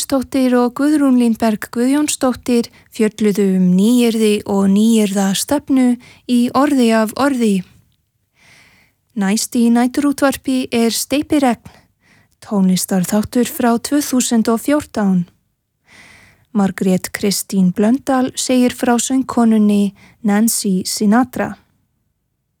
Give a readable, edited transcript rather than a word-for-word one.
Guðmundsdóttir og Guðrún Lindberg Guðjónsdóttir fjölluðu nýyrði og nýyrða stefnu í orði af orði. Næst í næturútvarpi Steypiregn, tónlistarþáttur frá 2014. Margrét Kristín Blöndal segir frá söngkonunni Nancy Sinatra.